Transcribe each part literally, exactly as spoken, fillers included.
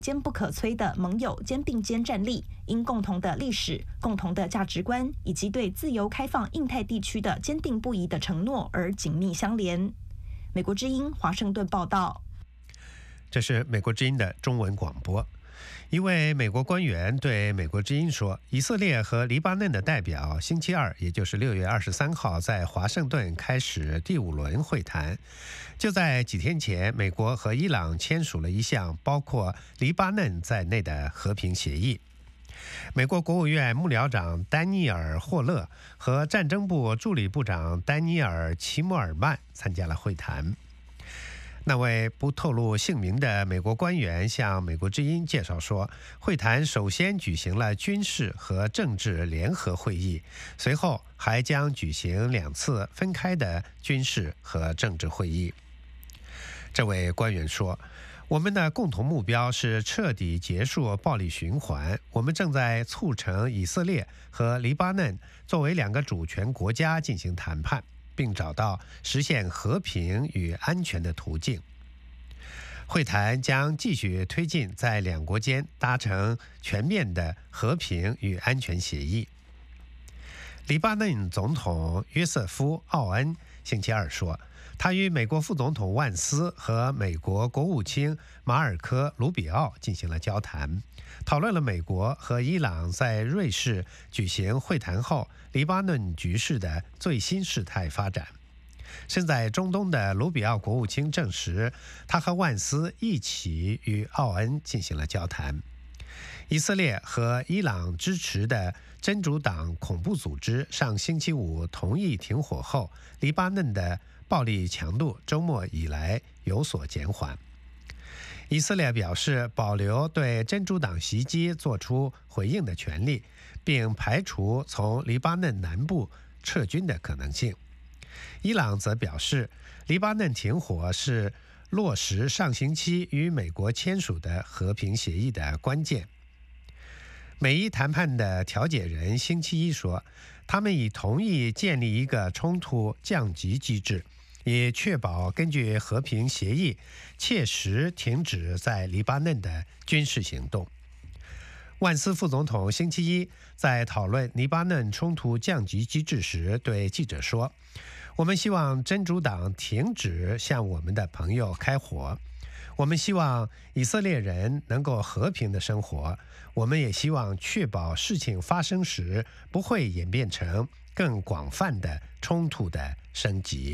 坚不可摧的盟友肩并肩站立，因共同的历史、共同的价值观以及对自由开放印太地区的坚定不移的承诺而紧密相连。美国之音华盛顿报道。 这是美国之音的中文广播。一位美国官员对美国之音说，以色列和黎巴嫩的代表星期二，也就是六月二十三号，在华盛顿开始第五轮会谈。就在几天前，美国和伊朗签署了一项包括黎巴嫩在内的和平协议。美国国务院幕僚长丹尼尔·霍勒和战争部助理部长丹尼尔·齐默尔曼参加了会谈。那位不透露姓名的美国官员向美国之音介绍说，会谈首先举行了军事和政治联合会议，随后还将举行两次分开的军事和政治会议。这位官员说，我们的共同目标是彻底结束暴力循环，我们正在促成以色列和黎巴嫩作为两个主权国家进行谈判，并找到实现和平与安全的途径。会谈将继续推进在两国间达成全面的和平与安全协议。黎巴嫩总统约瑟夫·奥恩星期二说，他与美国副总统万斯和美国国务卿马尔科·卢比奥进行了交谈，讨论了美国和伊朗在瑞士举行会谈后黎巴嫩局势的最新事态发展。身在中东的卢比奥国务卿证实，他和万斯一起与奥恩进行了交谈。以色列和伊朗支持的真主党恐怖组织上星期五同意停火后，黎巴嫩的暴力强度周末以来有所减缓。以色列表示保留对真主党袭击作出回应的权利，并排除从黎巴嫩南部撤军的可能性。伊朗则表示，黎巴嫩停火是落实上星期与美国签署的和平协议的关键。美伊谈判的调解人星期一说，他们已同意建立一个冲突降级机制，以确保根据和平协议切实停止在黎巴嫩的军事行动。万斯副总统星期一在讨论黎巴嫩冲突降级机制时对记者说，我们希望真主党停止向我们的朋友开火，我们希望以色列人能够和平的生活，我们也希望确保事情发生时不会演变成更广泛的冲突的升级。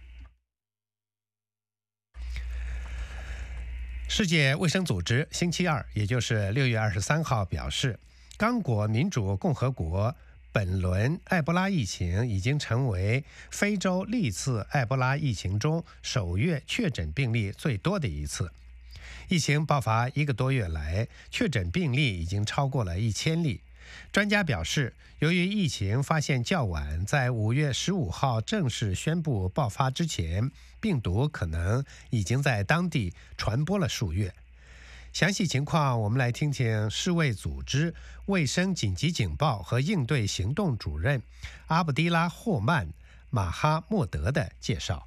世界卫生组织星期二，也就是六月二十三号表示，刚果民主共和国本轮埃博拉疫情已经成为非洲历次埃博拉疫情中首月确诊病例最多的一次。疫情爆发一个多月来，确诊病例已经超过了一千例。专家表示，由于疫情发现较晚，在五月十五号正式宣布爆发之前，病毒可能已经在当地传播了数月。详细情况，我们来听听世卫组织卫生紧急警报和应对行动主任阿卜迪拉·霍曼·马哈默德的介绍。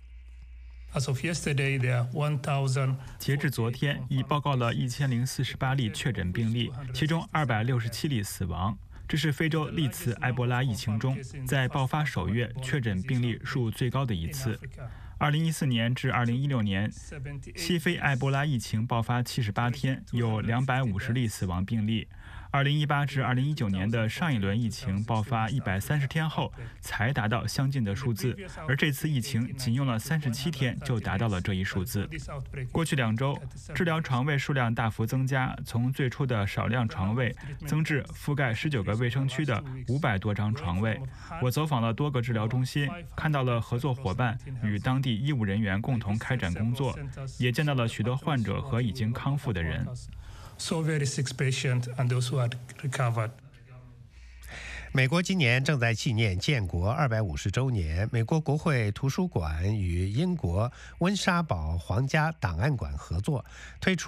截至昨天，已报告了一千零四十八例确诊病例，其中二百六十七例死亡。这是非洲历次埃博拉疫情中在爆发首月确诊病例数最高的一次。二零一四年至二零一六年，西非埃博拉疫情爆发七十八天，有两百五十例死亡病例。二零一八至二零一九年的上一轮疫情爆发一百三十天后才达到相近的数字，而这次疫情仅用了三十七天就达到了这一数字。过去两周，治疗床位数量大幅增加，从最初的少量床位增至覆盖十九个卫生区的五百多张床位。我走访了多个治疗中心，看到了合作伙伴与当地医务人员共同开展工作，也见到了许多患者和已经康复的人。 So very sick patient and those who had recovered. 美国今年正在纪念建国二百五十周年。美国国会图书馆与英国温莎堡皇家档案馆合作，推出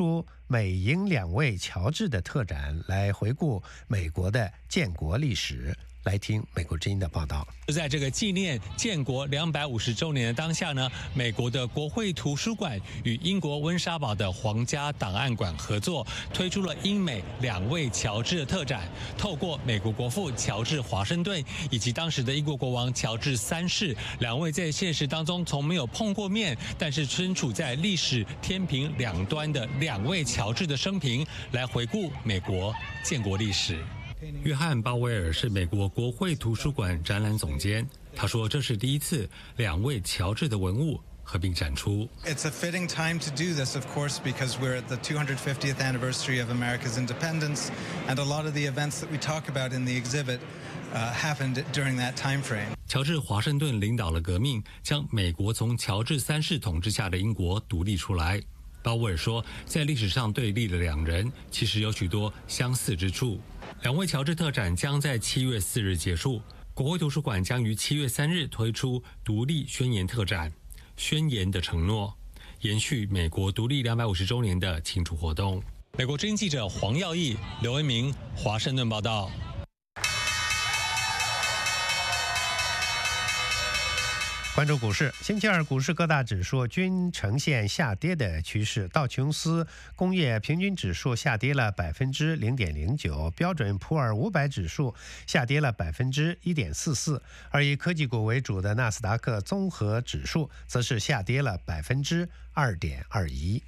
美英两位乔治的特展，来回顾美国的建国历史。来听美国之音的报道。 就在这个纪念建国两百五十周年的当下呢，美国的国会图书馆与英国温莎堡的皇家档案馆合作，推出了英美两位乔治的特展。透过美国国父乔治华盛顿以及当时的英国国王乔治三世，两位在现实当中从没有碰过面，但是身处在历史天平两端的两位乔治的生平，来回顾美国建国历史。约翰·鲍威尔是美国国会图书馆展览总监，他说这是第一次两位乔治的文物合并展出。 It's a fitting time to do this, of course, because we're at the two hundred fiftieth anniversary of America's independence, and a lot of the events that we talk about in the exhibit uh, happened during that time frame. 乔治·华盛顿领导了革命，将美国从乔治三世统治下的英国独立出来。鲍威尔说，在历史上对立的两人其实有许多相似之处。两位乔治特展将在七月四日结束，国会图书馆将于七月三日推出独立宣言特展《宣言的承诺》，延续美国独立两百五十周年的庆祝活动。美国之音记者黄耀义、刘文明，华盛顿报道。 关注股市，星期二股市各大指数均呈现下跌的趋势，道琼斯工业平均指数下跌了百分之零点零九，标准普尔五百指数下跌了百分之一点四四，而以科技股为主的纳斯达克综合指数则是下跌了百分之二点二一。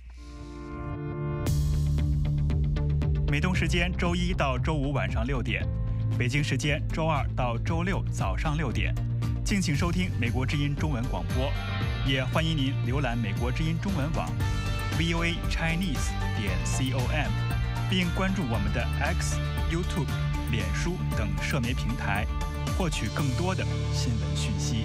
美东时间周一到周五晚上六点，北京时间周二到周六早上六点。敬请收听美国之音中文广播，也欢迎您浏览美国之音中文网 v o a chinese 点 com， 并关注我们的 X、YouTube、脸书等社媒平台，获取更多的新闻讯息。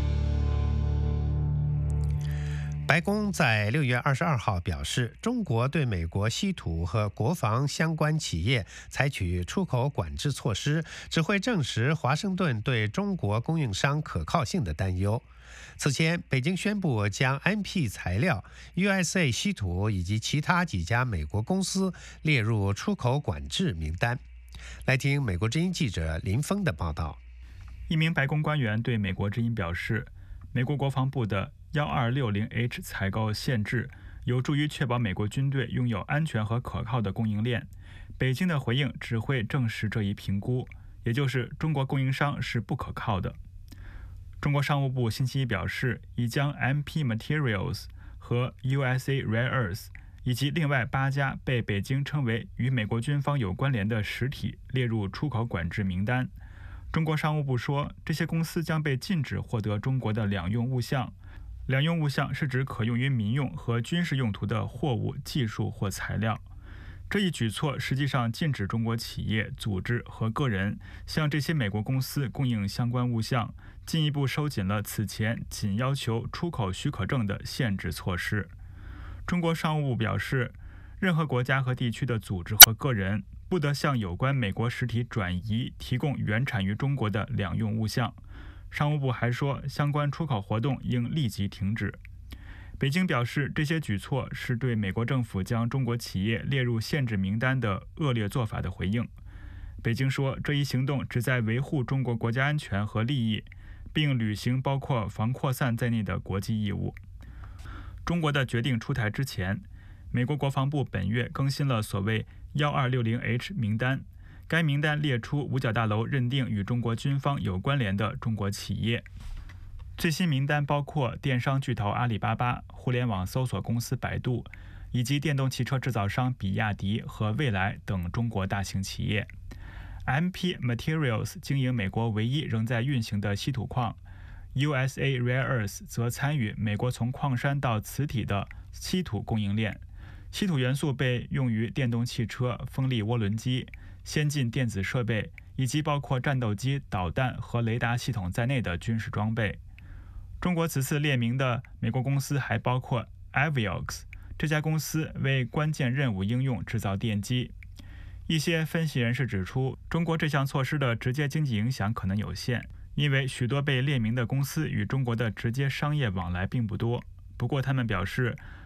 白宫在六月二十二号表示，中国对美国稀土和国防相关企业采取出口管制措施，只会证实华盛顿对中国供应商可靠性的担忧。此前，北京宣布将 M P 材料、U S A 稀土以及其他几家美国公司列入出口管制名单。来听美国之音记者林峰的报道。 一名白宫官员对美国之音表示，美国国防部的一二六零 H 采购限制有助于确保美国军队拥有安全和可靠的供应链。北京的回应只会证实这一评估，也就是中国供应商是不可靠的。中国商务部星期一表示，已将 M P Materials 和 U S A Rare Earth 以及另外八家被北京称为与美国军方有关联的实体列入出口管制名单。中国商务部说，这些公司将被禁止获得中国的两用物项。两用物项是指可用于民用和军事用途的货物、技术或材料。这一举措实际上禁止中国企业、组织和个人向这些美国公司供应相关物项，进一步收紧了此前仅要求出口许可证的限制措施。中国商务部表示，任何国家和地区的组织和个人不得向有关美国实体转移提供原产于中国的两用物项。商务部还说，相关出口活动应立即停止。北京表示，这些举措是对美国政府将中国企业列入限制名单的恶劣做法的回应。北京说，这一行动旨在维护中国国家安全和利益，并履行包括防扩散在内的国际义务。中国的决定出台之前，美国国防部本月更新了所谓一二六零 H 名单。该名单列出五角大楼认定与中国军方有关联的中国企业。最新名单包括电商巨头阿里巴巴、互联网搜索公司百度，以及电动汽车制造商比亚迪和蔚来等中国大型企业。M P Materials 经营美国唯一仍在运行的稀土矿， U S A Rare Earth 则参与美国从矿山到磁体的稀土供应链。稀土元素被用于电动汽车、风力涡轮机、先进电子设备以及包括战斗机、导弹和雷达系统在内的军事装备。中国此次列明的美国公司还包括 Aviox， 这家公司为关键任务应用制造电机。一些分析人士指出，中国这项措施的直接经济影响可能有限，因为许多被列明的公司与中国的直接商业往来并不多。不过他们表示，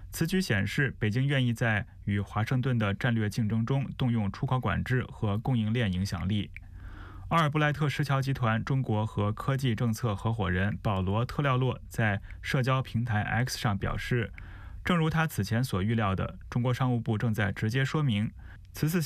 此举显示，北京愿意在与华盛顿的战略竞争中动用出口管制和供应链影响力。阿尔布莱特石桥集团中国和科技政策合伙人保罗·特廖洛在社交平台 X 上表示，正如他此前所预料的，中国商务部正在直接说明此次